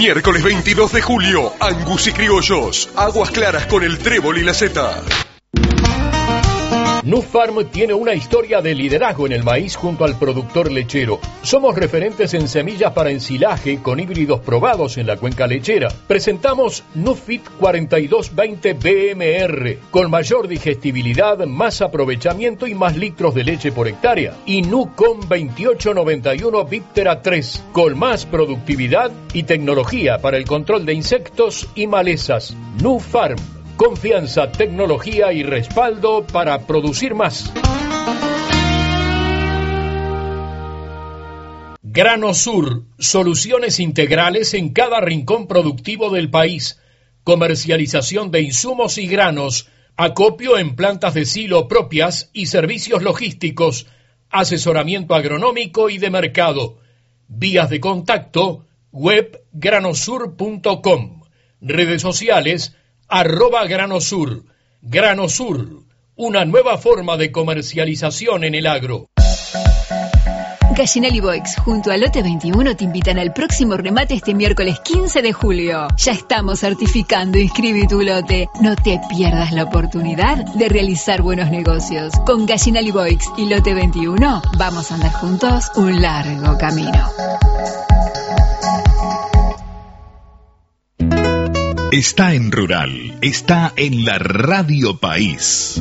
Miércoles 22 de julio, Angus y Criollos, Aguas Claras con el Trébol y la Zeta. Nufarm tiene una historia de liderazgo en el maíz junto al productor lechero. Somos referentes en semillas para ensilaje con híbridos probados en la cuenca lechera. Presentamos Nufit 4220 BMR con mayor digestibilidad, más aprovechamiento y más litros de leche por hectárea. Y Nucom 2891 Viptera 3 con más productividad y tecnología para el control de insectos y malezas. Nufarm. Confianza, tecnología y respaldo para producir más. Grano Sur, soluciones integrales en cada rincón productivo del país. Comercialización de insumos y granos, acopio en plantas de silo propias y servicios logísticos, asesoramiento agronómico y de mercado. Vías de contacto, web granosur.com. Redes sociales, @Granosur. Granosur, una nueva forma de comercialización en el agro. Gallinal y Boix, junto a Lote 21, te invitan al próximo remate este miércoles 15 de julio. Ya estamos certificando Inscribí tu lote. No te pierdas la oportunidad de realizar buenos negocios. Con Gallinal y Boix y Lote 21, vamos a andar juntos un largo camino. Está en Rural, está en la Radio País.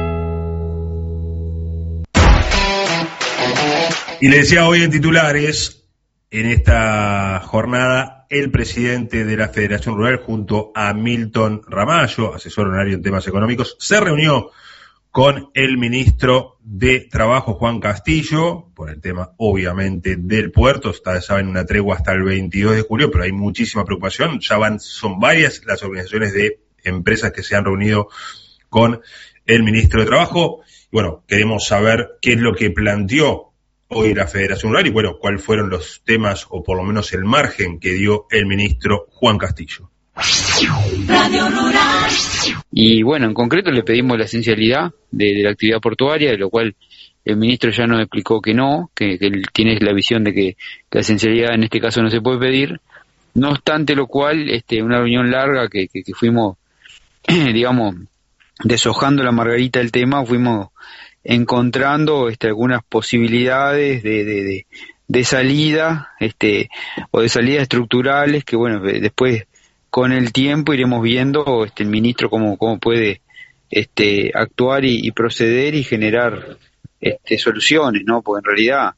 Y le decía hoy en titulares, en esta jornada, el presidente de la Federación Rural junto a Milton Ramallo, asesor honorario en temas económicos, se reunió con el ministro de Trabajo, Juan Castillo, por el tema, obviamente, del puerto. Ustedes saben, una tregua hasta el 22 de julio, pero hay muchísima preocupación. Son varias las organizaciones de empresas que se han reunido con el ministro de Trabajo. Y bueno, queremos saber qué es lo que planteó hoy la Federación Rural y bueno, cuáles fueron los temas o por lo menos el margen que dio el ministro Juan Castillo. Radio Rural. Y bueno, en concreto le pedimos la esencialidad de la actividad portuaria, de lo cual el ministro ya nos explicó que no, que él tiene la visión de que la esencialidad en este caso no se puede pedir. No obstante lo cual, una reunión larga que fuimos, digamos, deshojando la margarita del tema, fuimos encontrando algunas posibilidades de salida, o de salidas estructurales que bueno, después con el tiempo iremos viendo el ministro cómo puede actuar y proceder y generar soluciones, ¿no? Porque en realidad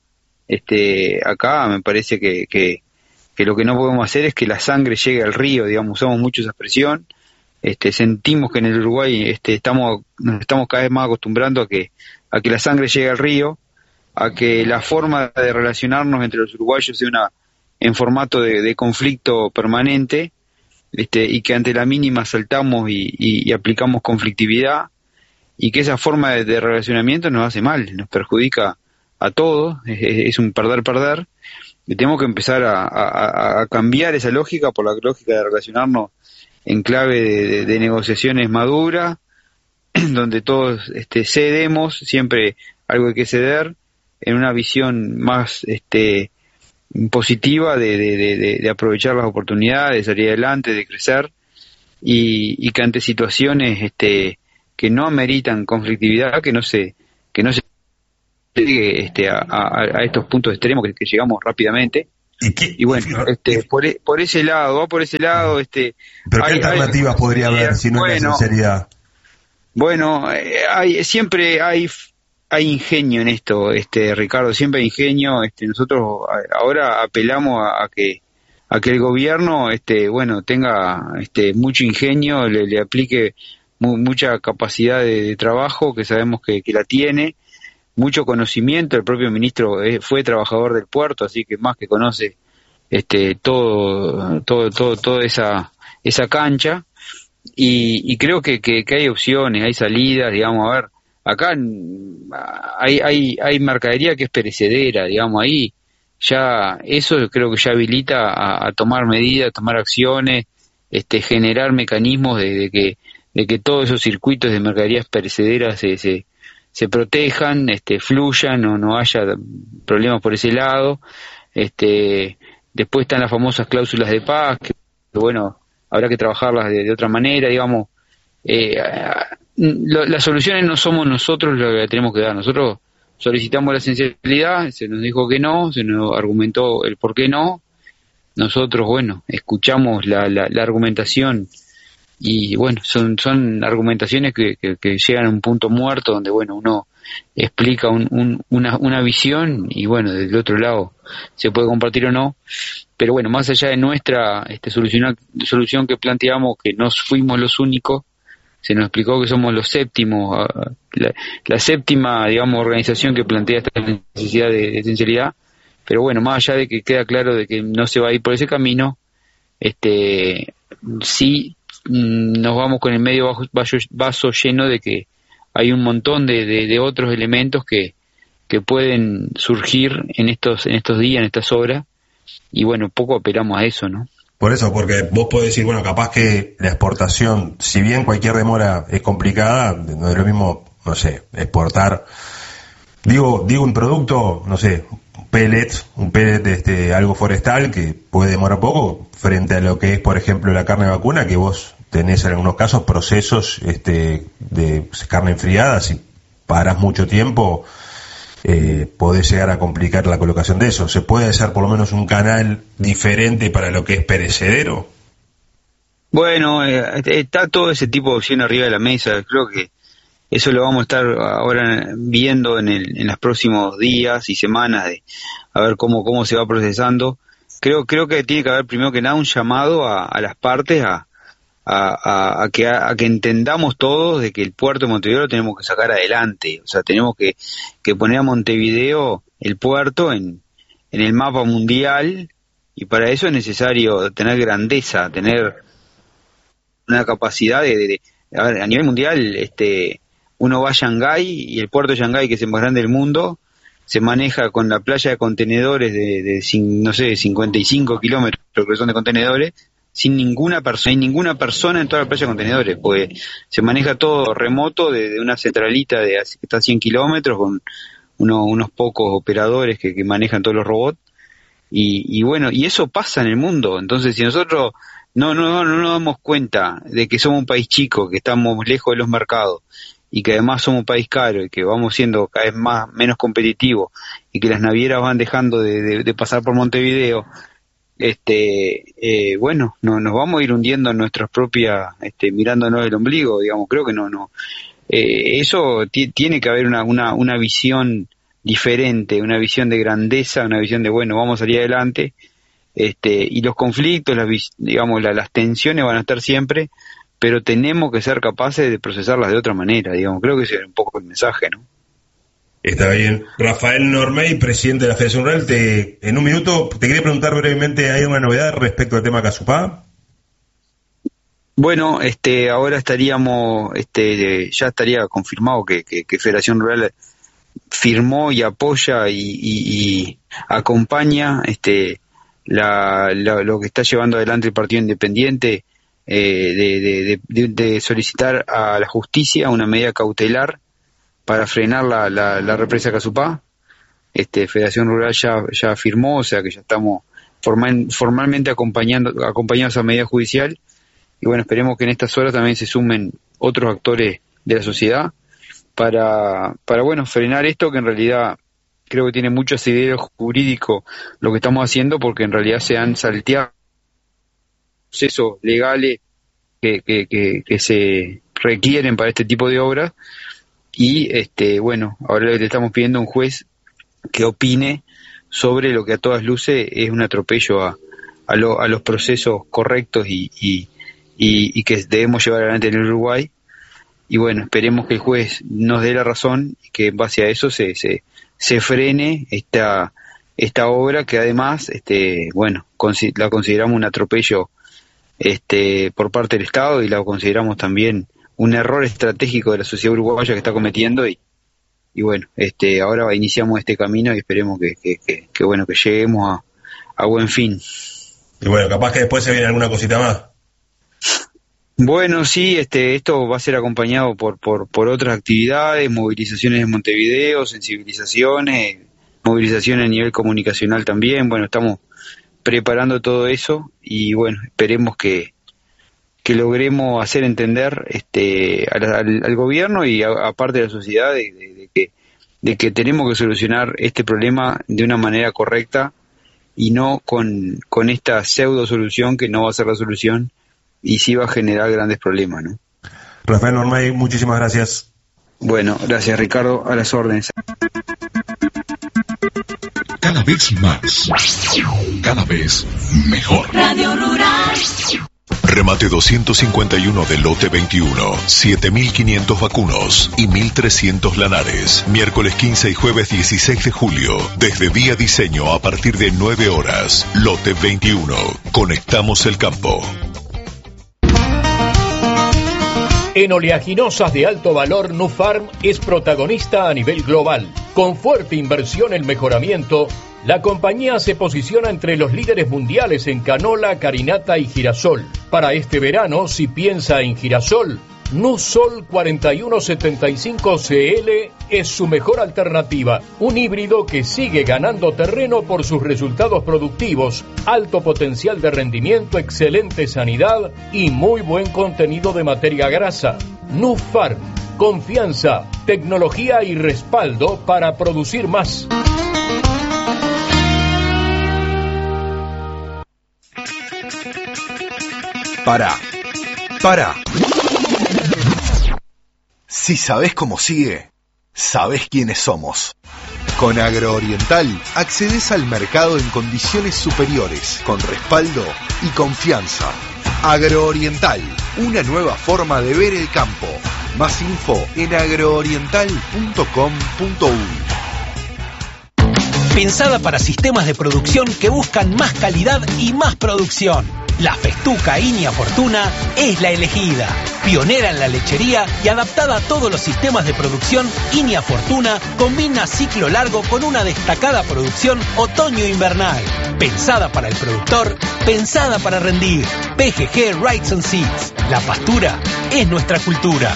acá me parece que lo que no podemos hacer es que la sangre llegue al río, digamos, usamos mucho esa expresión. Sentimos que en el Uruguay nos estamos cada vez más acostumbrando a que la sangre llegue al río, a que la forma de relacionarnos entre los uruguayos sea en formato de conflicto permanente, y que ante la mínima saltamos y aplicamos conflictividad, y que esa forma de relacionamiento nos hace mal, nos perjudica a todos, es un perder-perder, y tenemos que empezar a cambiar esa lógica por la lógica de relacionarnos en clave de negociaciones maduras, donde todos cedemos, siempre algo hay que ceder, en una visión más positiva de aprovechar las oportunidades, de salir adelante, de crecer, y que ante situaciones que no ameritan conflictividad, que no se llegue a estos puntos extremos que llegamos rápidamente. Y bueno, por ese lado. ¿Pero qué alternativas podría haber si no es la sinceridad? Bueno, siempre hay ingenio en esto, Ricardo, siempre hay ingenio. Nosotros ahora apelamos a que el gobierno, tenga mucho ingenio, le aplique mucha capacidad de trabajo, que sabemos que la tiene, mucho conocimiento. El propio ministro fue trabajador del puerto, así que más que conoce toda esa cancha, y creo que hay opciones, hay salidas, digamos. A ver, acá hay mercadería que es perecedera, digamos, ahí ya eso creo que ya habilita a tomar medidas, tomar acciones, generar mecanismos de que todos esos circuitos de mercaderías perecederas se protejan, fluyan, no haya problemas por ese lado. Después están las famosas cláusulas de paz, que bueno, habrá que trabajarlas de otra manera, digamos. Las soluciones no somos nosotros los que tenemos que dar. Nosotros solicitamos la esencialidad, se nos dijo que no, se nos argumentó el por qué no. Nosotros, bueno, escuchamos la argumentación y, bueno, son argumentaciones que llegan a un punto muerto donde, bueno, uno explica una visión y, bueno, del otro lado se puede compartir o no. Pero, bueno, más allá de nuestra solución que planteamos, que no fuimos los únicos, se nos explicó que somos los séptimos, la séptima, digamos, organización que plantea esta necesidad de esencialidad. Pero bueno, más allá de que queda claro de que no se va a ir por ese camino, sí nos vamos con el medio vaso lleno de que hay un montón de otros elementos que pueden surgir en estos días, en estas horas, y bueno, poco apelamos a eso, ¿no? Por eso, porque vos podés decir, bueno, capaz que la exportación, si bien cualquier demora es complicada, no es lo mismo, no sé, exportar, digo un producto, no sé, un pellet algo forestal que puede demorar poco frente a lo que es, por ejemplo, la carne vacuna, que vos tenés en algunos casos procesos de carne enfriada. Si paras mucho tiempo, podés llegar a complicar la colocación de eso. ¿Se puede hacer por lo menos un canal diferente para lo que es perecedero? Bueno, está todo ese tipo de opción arriba de la mesa. Creo que eso lo vamos a estar ahora viendo en los próximos días y semanas, a ver cómo se va procesando. Creo que tiene que haber primero que nada un llamado a las partes a que entendamos todos de que el puerto de Montevideo lo tenemos que sacar adelante. O sea, tenemos que poner a Montevideo, el puerto, en el mapa mundial, y para eso es necesario tener grandeza, tener una capacidad a ver, a nivel mundial, uno va a Shanghái y el puerto de Shanghái, que es el más grande del mundo, se maneja con la playa de contenedores de 55 kilómetros que son de contenedores, sin ninguna persona, hay ninguna persona en toda la playa de contenedores, porque se maneja todo remoto de una centralita que está a 100 kilómetros con unos pocos operadores que manejan todos los robots, y bueno, y eso pasa en el mundo. Entonces, si nosotros no nos damos cuenta de que somos un país chico, que estamos lejos de los mercados, y que además somos un país caro y que vamos siendo cada vez menos competitivos y que las navieras van dejando de pasar por Montevideo, bueno, nos vamos a ir hundiendo en nuestras propias, mirándonos el ombligo, digamos. Creo que no. Eso tiene que haber una visión diferente, una visión de grandeza, una visión de, bueno, vamos a salir adelante, y los conflictos, las tensiones van a estar siempre, pero tenemos que ser capaces de procesarlas de otra manera, digamos. Creo que ese es un poco el mensaje, ¿no? Está bien. Rafael Normey, presidente de la Federación Rural, en un minuto te quería preguntar brevemente, ¿hay una novedad respecto al tema Casupá? Bueno, ahora estaríamos, ya estaría confirmado que Federación Rural firmó y apoya y acompaña lo que está llevando adelante el Partido Independiente, de solicitar a la justicia una medida cautelar para frenar la represa Casupá. Federación Rural ya firmó, o sea que ya estamos formalmente acompañando esa medida judicial, y bueno, esperemos que en estas horas también se sumen otros actores de la sociedad para bueno, frenar esto, que en realidad creo que tiene mucho asidero jurídico lo que estamos haciendo, porque en realidad se han salteado procesos legales que se requieren para este tipo de obras, y bueno, ahora le estamos pidiendo a un juez que opine sobre lo que a todas luces es un atropello a los procesos correctos y que debemos llevar adelante en el Uruguay. Y bueno, esperemos que el juez nos dé la razón y que en base a eso se frene esta obra, que además bueno, la consideramos un atropello por parte del Estado, y la consideramos también un error estratégico de la sociedad uruguaya que está cometiendo, y bueno, ahora iniciamos este camino y esperemos que bueno, que lleguemos a buen fin. Y bueno, capaz que después se viene alguna cosita más. Bueno, sí, esto va a ser acompañado por otras actividades, movilizaciones en Montevideo, sensibilizaciones, movilizaciones a nivel comunicacional también. Bueno, estamos preparando todo eso y bueno, esperemos que logremos hacer entender al gobierno y aparte de la sociedad de que tenemos que solucionar este problema de una manera correcta y no con esta pseudo solución que no va a ser la solución y sí va a generar grandes problemas, ¿no? Rafael Normay, muchísimas gracias. Bueno, gracias Ricardo, a las órdenes. Cada vez más, cada vez mejor. Radio Rural. Remate 251 del lote 21, 7.500 vacunos y 1.300 lanares. Miércoles 15 y jueves 16 de julio. Desde Día Diseño a partir de 9 horas. Lote 21. Conectamos el campo. En oleaginosas de alto valor, Nufarm es protagonista a nivel global. Con fuerte inversión en mejoramiento, la compañía se posiciona entre los líderes mundiales en canola, carinata y girasol. Para este verano, si piensa en girasol, Nusol 4175CL es su mejor alternativa. Un híbrido que sigue ganando terreno por sus resultados productivos, alto potencial de rendimiento, excelente sanidad y muy buen contenido de materia grasa. Nufarm, confianza, tecnología y respaldo para producir más. Para. Si sabés cómo sigue, sabés quiénes somos. Con Agrooriental accedes al mercado en condiciones superiores, con respaldo y confianza. Agrooriental, una nueva forma de ver el campo. Más info en agrooriental.com.uy. Pensada para sistemas de producción que buscan más calidad y más producción. La Festuca Inia Fortuna es la elegida. Pionera en la lechería y adaptada a todos los sistemas de producción, Inia Fortuna combina ciclo largo con una destacada producción otoño-invernal. Pensada para el productor, pensada para rendir. PGG Rights and Seeds. La pastura es nuestra cultura.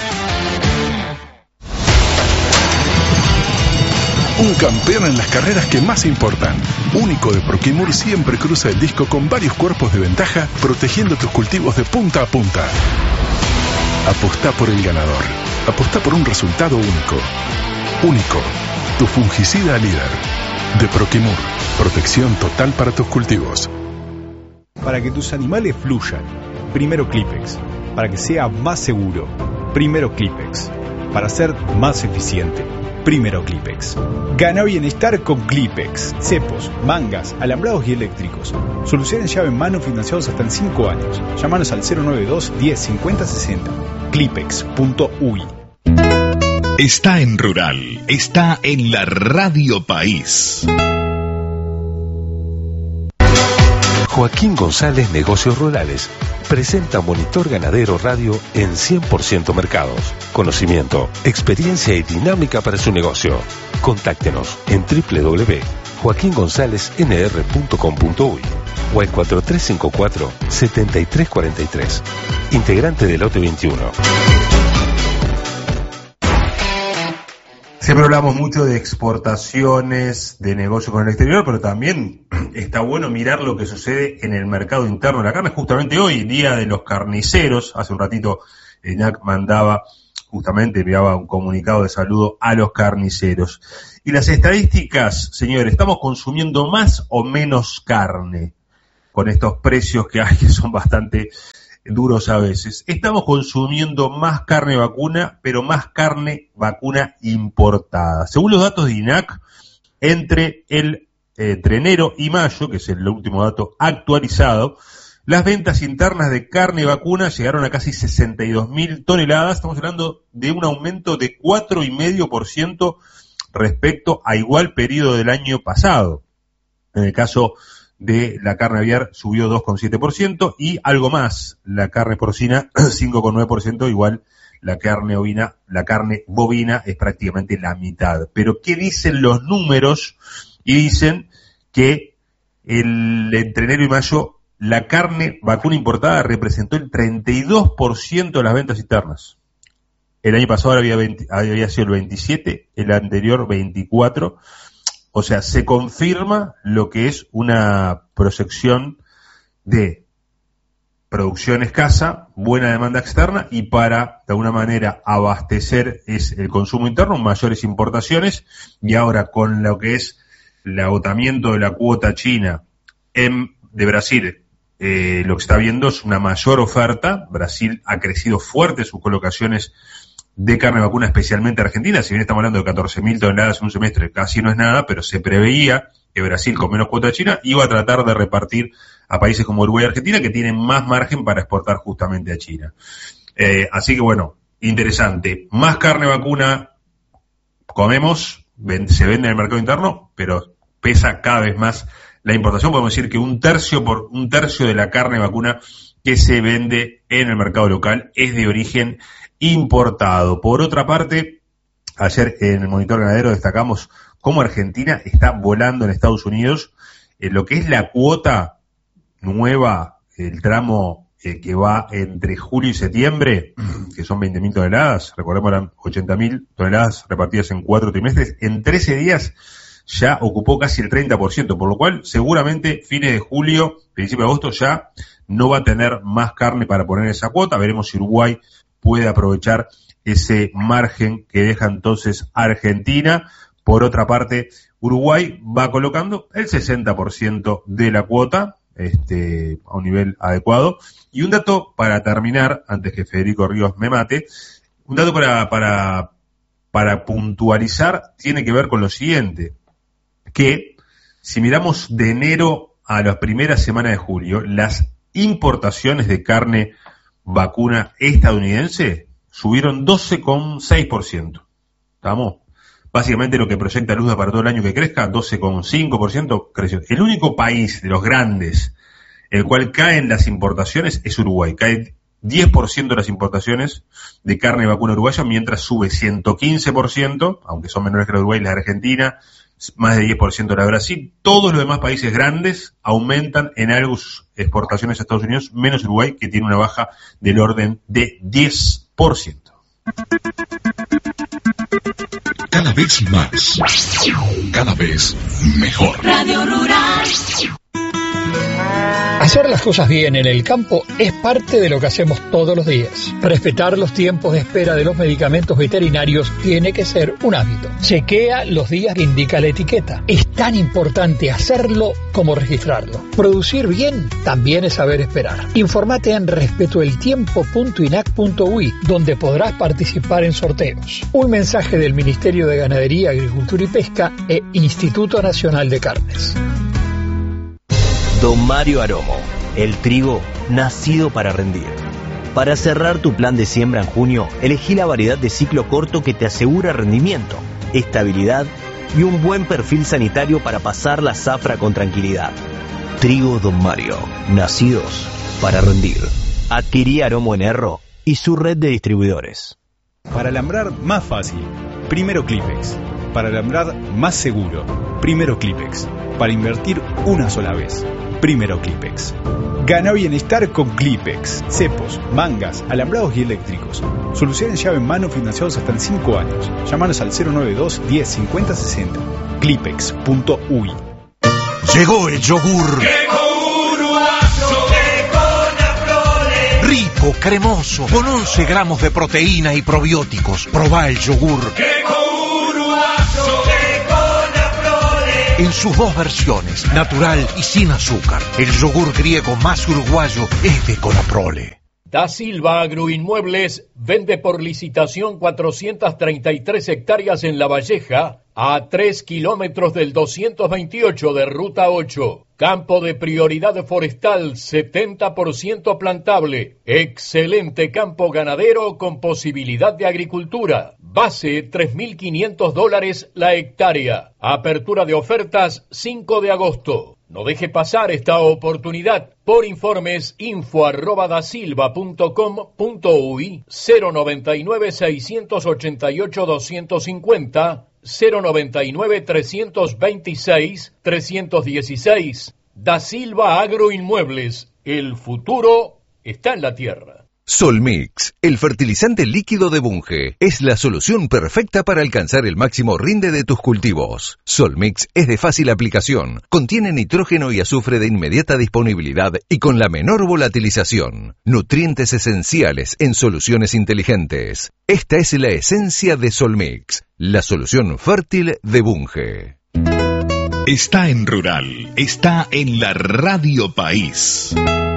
Un campeón en las carreras que más importan. Único de Proquimur siempre cruza el disco con varios cuerpos de ventaja, protegiendo tus cultivos de punta a punta. Apostá por el ganador. Apostá por un resultado único. Único. Tu fungicida líder. De Proquimur. Protección total para tus cultivos. Para que tus animales fluyan, primero Clipex. Para que sea más seguro, primero Clipex. Para ser más eficiente, primero Clipex. Gana bienestar con Clipex. Cepos, mangas, alambrados y eléctricos. Soluciones llave en mano financiados hasta en 5 años. Llámanos al 092 10 50 60. Clipex.uy. Está en Rural. Está en la Radio País. Joaquín González Negocios Rurales presenta Monitor Ganadero Radio en 100% mercados. Conocimiento, experiencia y dinámica para su negocio. Contáctenos en www.joaquingonzalesnr.com.uy o al 4354-7343. Integrante del lote 21. Siempre hablamos mucho de exportaciones, de negocio con el exterior, pero también está bueno mirar lo que sucede en el mercado interno de la carne. Justamente hoy, Día de los Carniceros, hace un ratito ENAC enviaba un comunicado de saludo a los carniceros. Y las estadísticas, señores, ¿estamos consumiendo más o menos carne? Con estos precios que hay, que son bastante duros a veces. Estamos consumiendo más carne vacuna, pero más carne vacuna importada. Según los datos de INAC, entre enero y mayo, que es el último dato actualizado, las ventas internas de carne vacuna llegaron a casi 62.000 toneladas. Estamos hablando de un aumento de 4,5% respecto a igual periodo del año pasado. En el caso de la carne aviar subió 2,7% y algo más. La carne porcina 5,9%, igual la carne bovina es prácticamente la mitad. Pero ¿qué dicen los números? Y dicen que entre enero y mayo la carne vacuna importada representó el 32% de las ventas internas. El año pasado había sido el 27%, el anterior 24%. O sea, se confirma lo que es una proyección de producción escasa, buena demanda externa, y para, de alguna manera, abastecer el consumo interno, mayores importaciones, y ahora con lo que es el agotamiento de la cuota china de Brasil, lo que está viendo es una mayor oferta. Brasil ha crecido fuerte sus colocaciones de carne vacuna, especialmente Argentina. Si bien estamos hablando de 14.000 toneladas en un semestre, casi no es nada, pero se preveía que Brasil, con menos cuota de China, iba a tratar de repartir a países como Uruguay y Argentina, que tienen más margen para exportar justamente a China. Así que bueno, interesante. Más carne vacuna comemos, se vende en el mercado interno, pero pesa cada vez más la importación. Podemos decir que un tercio de la carne vacuna que se vende en el mercado local es de origen importado. Por otra parte, ayer en el Monitor Ganadero destacamos cómo Argentina está volando en Estados Unidos lo que es la cuota nueva, el tramo que va entre julio y septiembre, que son 20.000 toneladas, recordemos eran 80.000 toneladas repartidas en 4 trimestres, en 13 días ya ocupó casi el 30%, por lo cual seguramente fines de julio, principio de agosto ya no va a tener más carne para poner esa cuota. Veremos si Uruguay puede aprovechar ese margen que deja entonces Argentina. Por otra parte, Uruguay va colocando el 60% de la cuota, a un nivel adecuado. Y un dato para terminar, antes que Federico Ríos me mate, un dato para puntualizar tiene que ver con lo siguiente, que si miramos de enero a la primera semana de julio, las importaciones de carne vacuna estadounidense subieron 12,6%. ¿Estamos? Básicamente lo que proyecta Luzda para todo el año que crezca, 12,5% creció. El único país de los grandes el cual caen las importaciones es Uruguay. Cae 10% de las importaciones de carne vacuna uruguaya, mientras sube 115%, aunque son menores que la de Uruguay, la de Argentina, más de 10% de la de Brasil. Todos los demás países grandes aumentan en algo sus exportaciones a Estados Unidos, menos Uruguay, que tiene una baja del orden de 10%. Cada vez más, cada vez mejor. Radio Rural. Hacer las cosas bien en el campo es parte de lo que hacemos todos los días. Respetar los tiempos de espera de los medicamentos veterinarios tiene que ser un hábito. Chequea los días que indica la etiqueta. Es tan importante hacerlo como registrarlo. Producir bien también es saber esperar. Informate en respetoeltiempo.inac.ui, donde podrás participar en sorteos. Un mensaje del Ministerio de Ganadería, Agricultura y Pesca e Instituto Nacional de Carnes. Don Mario Aromo, el trigo nacido para rendir. Para cerrar tu plan de siembra en junio, elegí la variedad de ciclo corto que te asegura rendimiento, estabilidad y un buen perfil sanitario para pasar la zafra con tranquilidad. Trigo Don Mario, nacidos para rendir. Adquirí Aromo en Erro y su red de distribuidores. Para alambrar más fácil, primero Clipex. Para alambrar más seguro, primero Clipex. Para invertir una sola vez, primero Clipex. Gana bienestar con Clipex. Cepos, mangas, alambrados y eléctricos. Soluciones llave en mano financiados hasta en 5 años. Llámanos al 092 10 50 60. Clipex.uy. Llegó el yogur. Rico, cremoso, con 11 gramos de proteína y probióticos. Probá el yogur. En sus dos versiones, natural y sin azúcar. El yogur griego más uruguayo es de Conaprole. Da Silva Agroinmuebles vende por licitación 433 hectáreas en La Valleja, a 3 kilómetros del 228 de Ruta 8. Campo de prioridad forestal, 70% plantable. Excelente campo ganadero con posibilidad de agricultura. Base, $3.500 la hectárea. Apertura de ofertas, 5 de agosto. No deje pasar esta oportunidad. Por informes, info@dasilva.com.uy, 099-688-250, 099-326-316. Da Silva Agroinmuebles. El futuro está en la tierra. Solmix, el fertilizante líquido de Bunge, es la solución perfecta para alcanzar el máximo rinde de tus cultivos. Solmix es de fácil aplicación, contiene nitrógeno y azufre de inmediata disponibilidad y con la menor volatilización. Nutrientes esenciales en soluciones inteligentes. Esta es la esencia de Solmix, la solución fértil de Bunge. Está en Rural, está en la Radio País.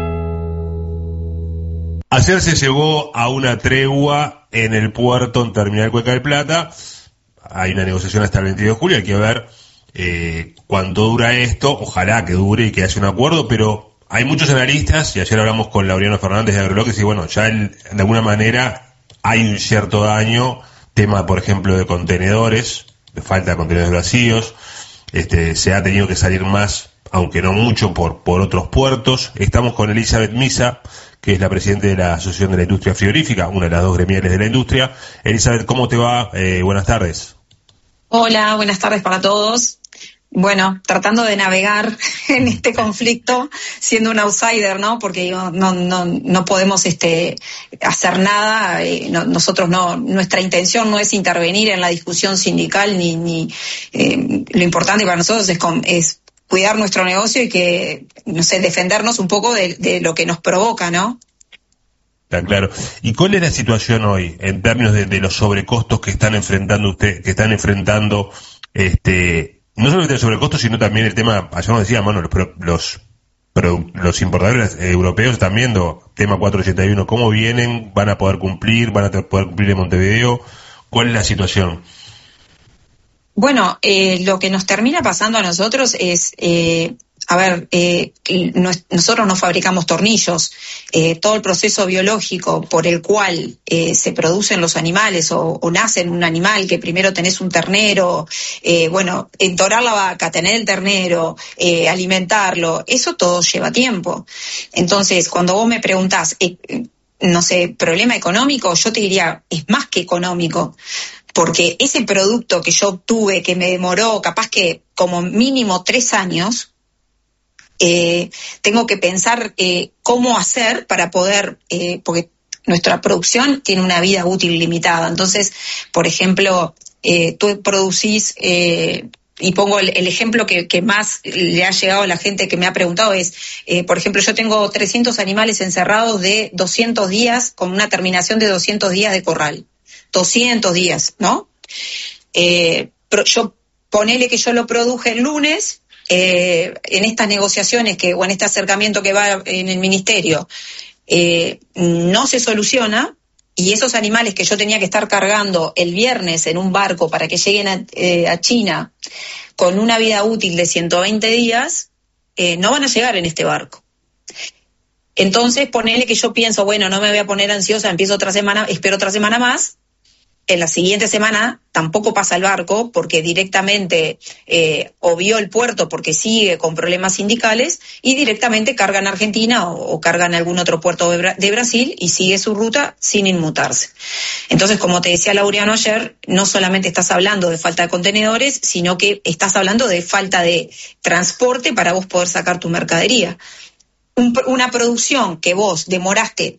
Ayer se llegó a una tregua en el puerto en Terminal Cuenca del Plata. Hay una negociación hasta el 22 de julio. Hay que ver cuánto dura esto. Ojalá que dure y que haya un acuerdo, pero hay muchos analistas, y ayer hablamos con Laureano Fernández de Agrolog, y bueno, ya de alguna manera hay un cierto daño. Tema, por ejemplo, de contenedores, de falta de contenedores vacíos. Se ha tenido que salir más, aunque no mucho, por otros puertos. Estamos con Elizabeth Misa, que es la presidenta de la Asociación de la Industria Frigorífica, una de las dos gremiales de la industria. Elizabeth, ¿cómo te va? Buenas tardes. Hola, buenas tardes para todos. Bueno, tratando de navegar en este conflicto, siendo un outsider, ¿no? Porque no podemos hacer nada. Nosotros nuestra intención no es intervenir en la discusión sindical, ni lo importante para nosotros es cuidar nuestro negocio y que, defendernos un poco de lo que nos provoca, ¿no? Está claro. ¿Y cuál es la situación hoy en términos de los sobrecostos que están enfrentando no solamente el sobrecosto, sino también el tema, ayer nos decían, bueno, los importadores europeos están viendo tema 481, cómo vienen, van a poder cumplir en Montevideo? ¿Cuál es la situación? Bueno, lo que nos termina pasando a nosotros es, nosotros no fabricamos tornillos. Todo el proceso biológico por el cual se producen los animales o nacen un animal, que primero tenés un ternero, entorar la vaca, tener el ternero, alimentarlo, eso todo lleva tiempo. Entonces, cuando vos me preguntás, problema económico, yo te diría, es más que económico. Porque ese producto que yo obtuve, que me demoró capaz que como mínimo 3 años, tengo que pensar cómo hacer para poder, porque nuestra producción tiene una vida útil limitada. Entonces, por ejemplo, tú producís, y pongo el ejemplo que más le ha llegado a la gente que me ha preguntado es, por ejemplo, yo tengo 300 animales encerrados de 200 días, con una terminación de 200 días de corral. 200 días, ¿no? Yo ponele que yo lo produje el lunes, en estas negociaciones o en este acercamiento que va en el ministerio, no se soluciona, y esos animales que yo tenía que estar cargando el viernes en un barco para que lleguen a China con una vida útil de 120 días, no van a llegar en este barco. Entonces, ponele que yo pienso, bueno, no me voy a poner ansiosa, espero otra semana más. En la siguiente semana tampoco pasa el barco porque directamente obvió el puerto porque sigue con problemas sindicales y directamente carga en Argentina o carga en algún otro puerto de Brasil y sigue su ruta sin inmutarse. Entonces, como te decía Laureano ayer, no solamente estás hablando de falta de contenedores, sino que estás hablando de falta de transporte para vos poder sacar tu mercadería. Una producción que vos demoraste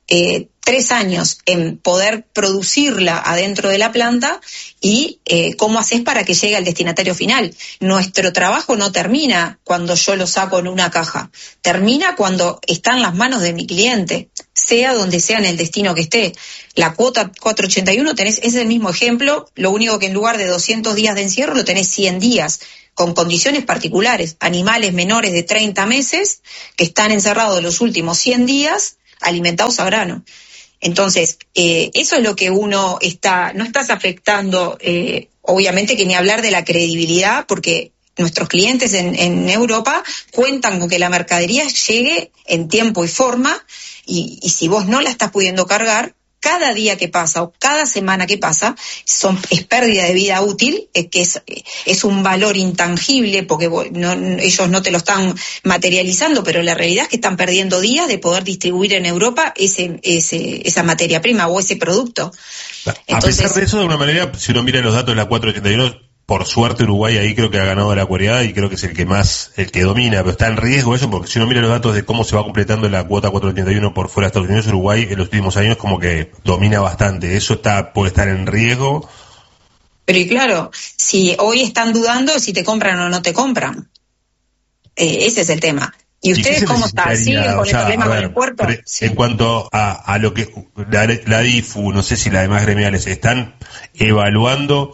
3 años en poder producirla adentro de la planta y cómo haces para que llegue al destinatario final. Nuestro trabajo no termina cuando yo lo saco en una caja, termina cuando está en las manos de mi cliente, sea donde sea en el destino que esté. La cuota 481 es el mismo ejemplo, lo único que en lugar de 200 días de encierro lo tenés 100 días, con condiciones particulares, animales menores de 30 meses que están encerrados los últimos 100 días alimentados a grano. Entonces, eso es lo que no estás afectando, obviamente que ni hablar de la credibilidad, porque nuestros clientes en Europa cuentan con que la mercadería llegue en tiempo y forma, y si vos no la estás pudiendo cargar, cada día que pasa o cada semana que pasa es pérdida de vida útil, que es un valor intangible porque ellos no te lo están materializando, pero la realidad es que están perdiendo días de poder distribuir en Europa esa materia prima o ese producto. Entonces, a pesar de eso, de alguna manera, si uno mira los datos de la 481, por suerte Uruguay ahí creo que ha ganado la ecuidad y creo que es el que domina, pero está en riesgo eso, porque si uno mira los datos de cómo se va completando la cuota 481 por fuera de Estados Unidos, Uruguay en los últimos años como que domina bastante. Eso puede estar en riesgo. Pero y claro, si hoy están dudando si te compran o no te compran, ese es el tema. ¿Y ustedes cómo están? ¿Siguen con el problema con el puerto? Sí. En cuanto a lo que la DIFU, no sé si las demás gremiales están evaluando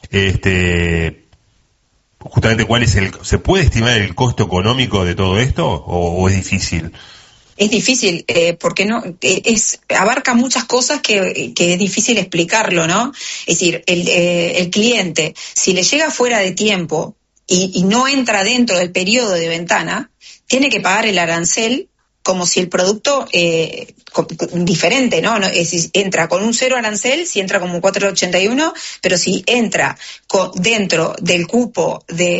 justamente cuál es ¿se puede estimar el costo económico de todo esto o es difícil? Es difícil, porque no abarca muchas cosas que es difícil explicarlo, ¿no? Es decir, el cliente, si le llega fuera de tiempo y no entra dentro del periodo de ventana, tiene que pagar el arancel como si el producto diferente, ¿no? Entra con un 0 arancel, si entra como un 481, pero si entra dentro del cupo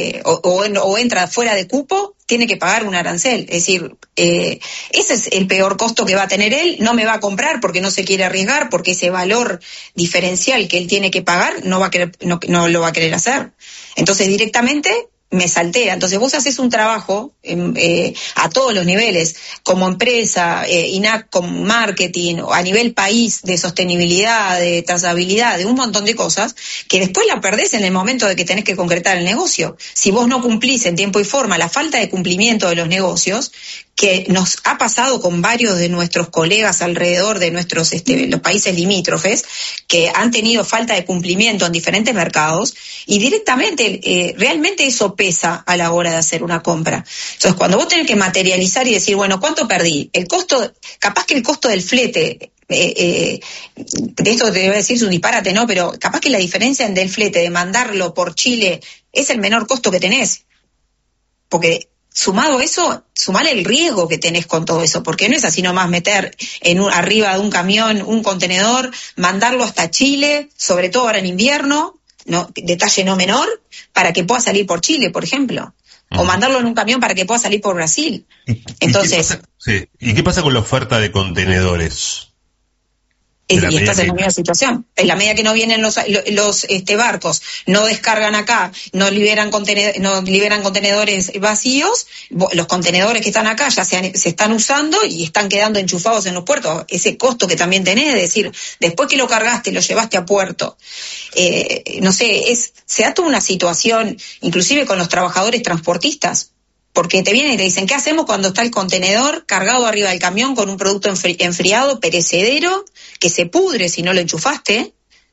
o entra fuera de cupo, tiene que pagar un arancel. Es decir, ese es el peor costo que va a tener él. No me va a comprar porque no se quiere arriesgar, porque ese valor diferencial que él tiene que pagar no lo va a querer hacer. Entonces, directamente me saltea. Entonces vos haces un trabajo a todos los niveles, como empresa, INAC con marketing, a nivel país, de sostenibilidad, de trazabilidad, de un montón de cosas, que después la perdés en el momento de que tenés que concretar el negocio. Si vos no cumplís en tiempo y forma, la falta de cumplimiento de los negocios, que nos ha pasado con varios de nuestros colegas alrededor de nuestros los países limítrofes, que han tenido falta de cumplimiento en diferentes mercados, y directamente realmente eso pesa a la hora de hacer una compra. Entonces, cuando vos tenés que materializar y decir, bueno, ¿cuánto perdí? El costo, capaz que el costo del flete, de esto te voy a decir es un disparate, ¿no? Pero capaz que la diferencia del flete, de mandarlo por Chile, es el menor costo que tenés. Porque sumado eso, sumale el riesgo que tenés con todo eso, porque no es así nomás meter arriba de un camión un contenedor, mandarlo hasta Chile, sobre todo ahora en invierno, no, detalle no menor, para que pueda salir por Chile, por ejemplo, o mandarlo en un camión para que pueda salir por Brasil. Entonces, ¿y qué pasa con la oferta de contenedores? Y estás en la misma situación. En la medida que no vienen los barcos, no descargan acá, no liberan contenedores vacíos, los contenedores que están acá ya se están usando y están quedando enchufados en los puertos. Ese costo que también tenés, es decir, después que lo cargaste, lo llevaste a puerto. No sé, se da toda una situación, inclusive con los trabajadores transportistas. Porque te vienen y te dicen, ¿qué hacemos cuando está el contenedor cargado arriba del camión con un producto enfriado, perecedero, que se pudre si no lo enchufaste?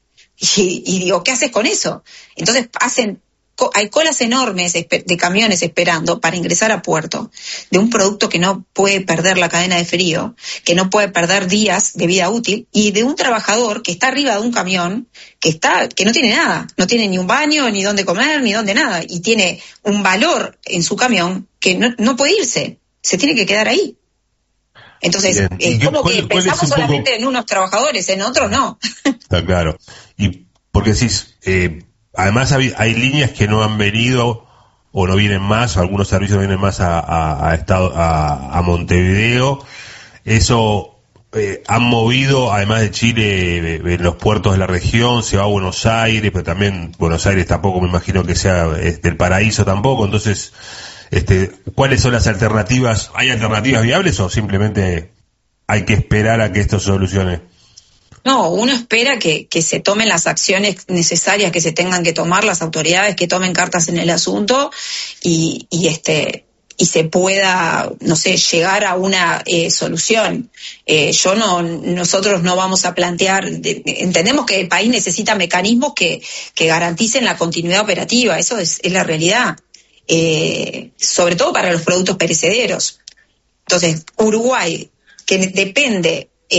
Y digo, ¿qué haces con eso? Entonces hay colas enormes de camiones esperando para ingresar a puerto de un producto que no puede perder la cadena de frío, que no puede perder días de vida útil, y de un trabajador que está arriba de un camión que no tiene nada, no tiene ni un baño, ni dónde comer, ni dónde nada, y tiene un valor en su camión que no puede irse, se tiene que quedar ahí. Entonces, como que pensamos solamente en unos trabajadores, en otros no. Está claro. Y porque decís, además hay líneas que no han venido o no vienen más, o algunos servicios no vienen más a Montevideo. Eso han movido, además de Chile, en los puertos de la región, se va a Buenos Aires, pero también Buenos Aires tampoco me imagino que sea el paraíso tampoco. Entonces, ¿cuáles son las alternativas? ¿Hay alternativas viables o simplemente hay que esperar a que esto se solucione? No, uno espera que se tomen las acciones necesarias que se tengan que tomar, las autoridades que tomen cartas en el asunto y se pueda, no sé, llegar a una solución. Nosotros no vamos a plantear, entendemos que el país necesita mecanismos que garanticen la continuidad operativa, eso es la realidad, sobre todo para los productos perecederos. Entonces, Uruguay, que depende